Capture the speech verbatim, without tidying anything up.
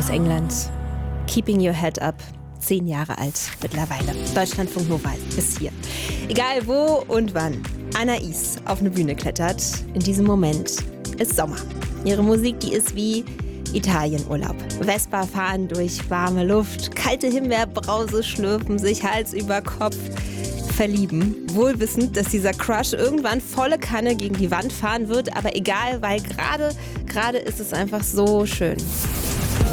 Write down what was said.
aus England. Keeping Your Head Up. Zehn Jahre alt mittlerweile. Deutschlandfunk Nova ist hier. Egal wo und wann Anais auf eine Bühne klettert, in diesem Moment ist Sommer. Ihre Musik, die ist wie Italienurlaub. Vespa fahren durch warme Luft, kalte Himbeerbrause schlürfen, sich Hals über Kopf verlieben. Wohlwissend, dass dieser Crush irgendwann volle Kanne gegen die Wand fahren wird, aber egal, weil gerade, gerade ist es einfach so schön.